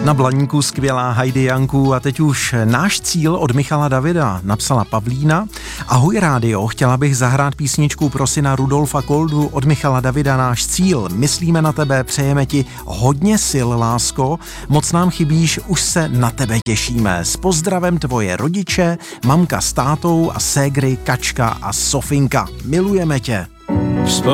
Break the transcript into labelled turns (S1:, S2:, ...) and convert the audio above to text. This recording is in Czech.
S1: Na Blaníku skvělá Heidi Janku a teď už náš cíl od Michala Davida, napsala Pavlína. Ahoj rádio, chtěla bych zahrát písničku pro syna Rudolfa Koldu od Michala Davida, náš cíl. Myslíme na tebe, přejeme ti hodně sil, lásko, moc nám chybíš, už se na tebe těšíme. S pozdravem tvoje rodiče, mamka s tátou a ségry Kačka a Sofinka. Milujeme tě.